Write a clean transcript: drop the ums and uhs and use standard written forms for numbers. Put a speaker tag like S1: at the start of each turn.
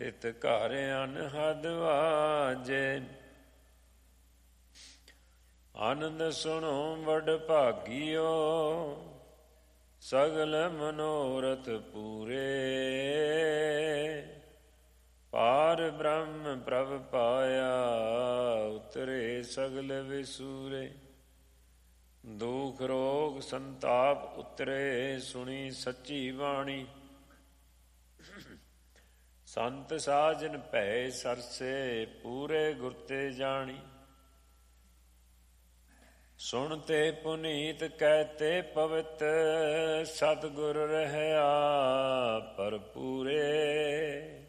S1: ਤਿਤ ਘਰ ਅਨਹਦ ਵਾਜੇ। ਆਨੰਦ ਸੁਣੋ ਵਡ ਭਾਗਿਓ, ਸਗਲ ਮਨੋਰਥ ਪੂਰੇ। ਪਾਰ ਬ੍ਰਹਮ ਪ੍ਰਭ ਪਾਇਆ, ਉਤਰੇ ਸਗਲ ਵਿਸੂਰੇ। ਦੁਖ ਰੋਗ ਸੰਤਾਪ ਉਤਰੇ, ਸੁਣੀ ਸੱਚੀ ਬਾਣੀ। ਸੰਤ ਸਾਜਨ ਭੈ ਸਰਸੇ, ਪੂਰੇ ਗੁਰ ਤੇ ਜਾਣੀ। ਸੁਣਤੇ ਪੁਨੀਤ ਕਹਿਤੇ ਪਵਿੱਤ, ਸਤਿਗੁਰ ਰਹਿਆ ਭਰਪੂਰੇ।